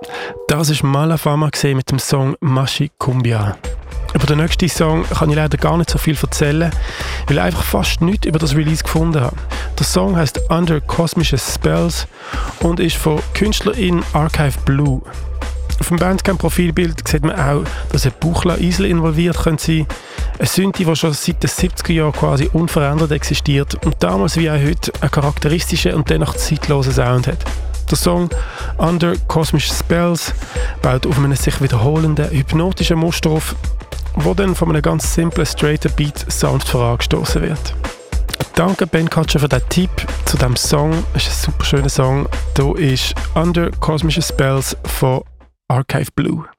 Das war Malafama mit dem Song Mashi Cumbia. Über den nächsten Song kann ich leider gar nicht so viel erzählen, weil ich einfach fast nichts über das Release gefunden habe. Der Song heisst Under Cosmic Spells und ist von Künstlerin Archive Blue. Auf dem Bandcamp-Profilbild sieht man auch, dass ein Buchla-Isel involviert könnte sein. Eine Synthi, die schon seit den 70er Jahren quasi unverändert existiert und damals wie auch heute einen charakteristischen und dennoch zeitlosen Sound hat. Der Song Under Cosmic Spells baut auf einem sich wiederholenden, hypnotischen Muster auf, wo dann von einem ganz simplen, straighten Beat sanft vorangestoßen wird. Danke Ben Katscher für diesen Tipp zu diesem Song. Es ist ein super schöner Song. Hier ist Under Cosmic Spells von Archive Blue.